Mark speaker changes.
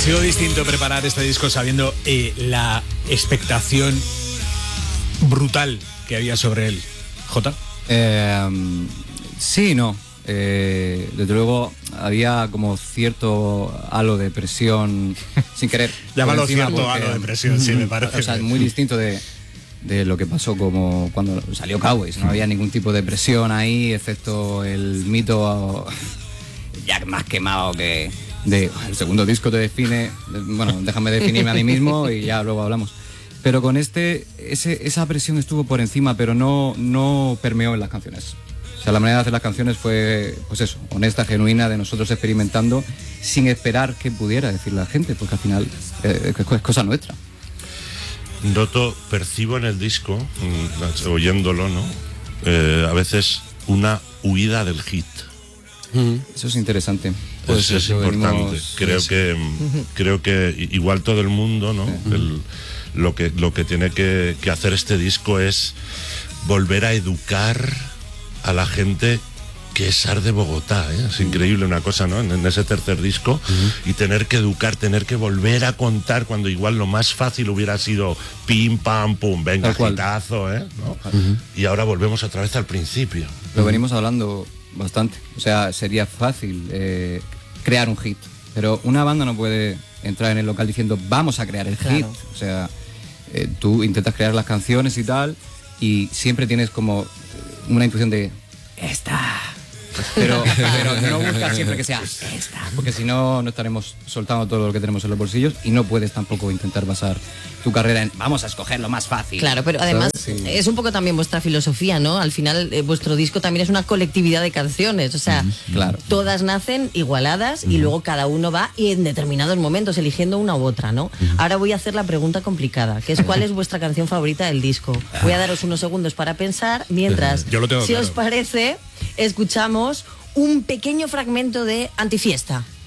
Speaker 1: sido distinto preparar este disco sabiendo la expectación brutal que había sobre él. ¿Jota?
Speaker 2: Sí, no. Desde luego había como cierto halo de presión sin querer.
Speaker 1: Llámalo cierto halo de presión, sí, me parece.
Speaker 2: O sea, muy distinto de lo que pasó como cuando salió Cowboys. No había ningún tipo de presión ahí, excepto el mito ya más quemado que el segundo disco te define. Bueno, déjame definirme a mí mismo y ya luego hablamos. Pero con esa presión estuvo por encima, pero no permeó en las canciones. O sea, la manera de hacer las canciones fue, pues eso, honesta, genuina, de nosotros experimentando sin esperar que pudiera decir la gente, porque al final es cosa nuestra.
Speaker 3: Percibo en el disco, oyéndolo, ¿no? A veces una huida del hit.
Speaker 2: Eso es interesante.
Speaker 3: Pues es importante. Creo que igual todo el mundo, ¿no? Lo que tiene que hacer este disco es volver a educar a la gente que es SAR de Bogotá, ¿eh? Es increíble una cosa, ¿no? En ese tercer disco, y tener que educar, tener que volver a contar cuando igual lo más fácil hubiera sido pim, pam, pum, venga, hitazo, ¿eh? ¿No? Y ahora volvemos otra vez al principio.
Speaker 2: Lo venimos hablando bastante. O sea, sería fácil crear un hit, pero una banda no puede entrar en el local diciendo vamos a crear el hit. O sea, tú intentas crear las canciones y tal, y siempre tienes como una intuición de esta, pero no buscas siempre que sea esta, porque si no estaremos soltando todo lo que tenemos en los bolsillos, y no puedes tampoco intentar basar tu carrera en vamos a escoger lo más fácil.
Speaker 4: Claro, pero además es un poco también vuestra filosofía, ¿no? Al final vuestro disco también es una colectividad de canciones, o sea, todas nacen igualadas y luego cada uno va y en determinados momentos eligiendo una u otra, ¿no? Ahora voy a hacer la pregunta complicada, que es ¿cuál es vuestra canción favorita del disco? Voy a daros unos segundos para pensar, mientras,
Speaker 1: yo lo tengo
Speaker 4: si
Speaker 1: claro.
Speaker 4: os parece, escuchamos un pequeño fragmento de Antifiesta.